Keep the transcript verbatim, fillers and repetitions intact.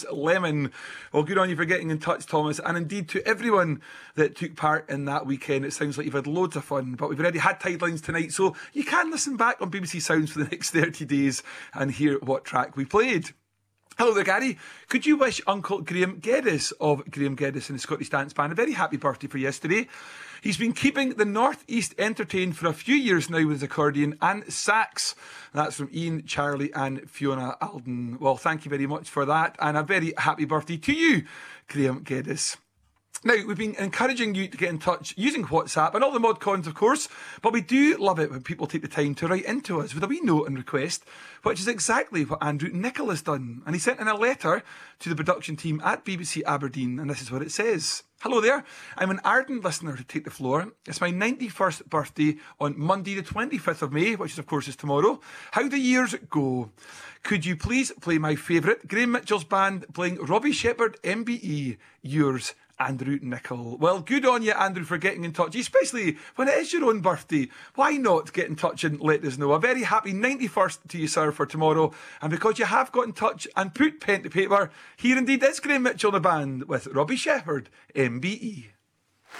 Thomas Lemon. Well, good on you for getting in touch, Thomas, and indeed to everyone that took part in that weekend. It sounds like you've had loads of fun, but we've already had Tidelines tonight, so you can listen back on B B C Sounds for the next thirty days and hear what track we played. Hello there, Gary. Could you wish Uncle Graham Geddes of Graham Geddes and the Scottish Dance Band a very happy birthday for yesterday? He's been keeping the North East entertained for a few years now with his accordion and sax. That's from Ian, Charlie and Fiona Alden. Well, thank you very much for that, and a very happy birthday to you, Graham Geddes. Now, we've been encouraging you to get in touch using WhatsApp and all the mod cons, of course, but we do love it when people take the time to write into us with a wee note and request, which is exactly what Andrew Nicholl has done. And he sent in a letter to the production team at B B C Aberdeen, and this is what it says. Hello there, I'm an ardent listener to Take the Floor. It's my ninety-first birthday on Monday the twenty-fifth of May, which is of course is tomorrow. How the years go. Could you please play my favourite, Graham Mitchell's band playing Robbie Shepherd M B E, yours, Andrew Nicholl. Well, good on you, Andrew, for getting in touch, especially when it is your own birthday. Why not get in touch and let us know? A very happy ninety-first to you, sir, for tomorrow. And because you have got in touch and put pen to paper, here indeed is Graham Mitchell and the band with Robbie Shepherd, M B E.